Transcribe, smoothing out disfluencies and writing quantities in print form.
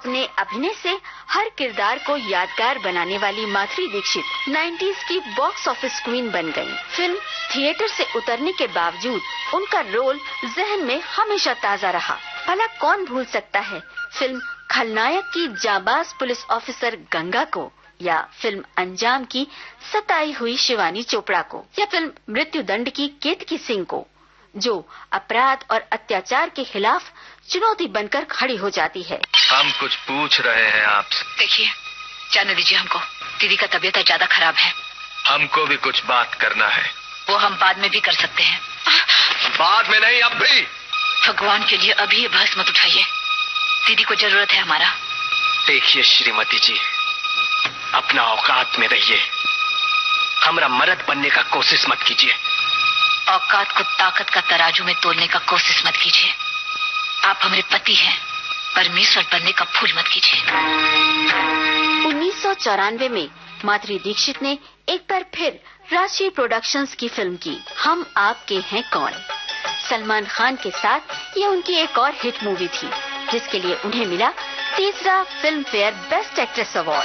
अपने अभिनय से हर किरदार को यादगार बनाने वाली माधुरी दीक्षित 90s की बॉक्स ऑफिस क्वीन बन गईं। फिल्म थिएटर से उतरने के बावजूद उनका रोल जहन में हमेशा ताजा रहा। भला कौन भूल सकता है फिल्म खलनायक की जाबाज पुलिस ऑफिसर गंगा को, या फिल्म अंजाम की सताई हुई शिवानी चोपड़ा को, या फिल्म मृत्युदंड की केतकी सिंह को, जो अपराध और अत्याचार के खिलाफ चुनौती बनकर खड़ी हो जाती है। हम कुछ पूछ रहे हैं आपसे। देखिए, जाने दीजिए हमको, दीदी का तबीयत ज्यादा खराब है। हमको भी कुछ बात करना है। वो हम बाद में भी कर सकते हैं। बाद में नहीं, अब भी। भगवान के लिए अभी ये बहस मत उठाइए, दीदी को जरूरत है हमारा। देखिए श्रीमती जी, अपना औकात में रहिए, हमारा मर्द बनने का कोशिश मत कीजिए। औकात को ताकत का तराजू में तोलने का कोशिश मत कीजिए। आप हमारे पति हैं, परमेश्वर बनने का भूल मत कीजिए। 1994 में माधुरी दीक्षित ने एक बार फिर राष्ट्रीय प्रोडक्शंस की फिल्म की हम आपके हैं कौन। सलमान खान के साथ ये उनकी एक और हिट मूवी थी, जिसके लिए उन्हें मिला तीसरा film fair best actress award.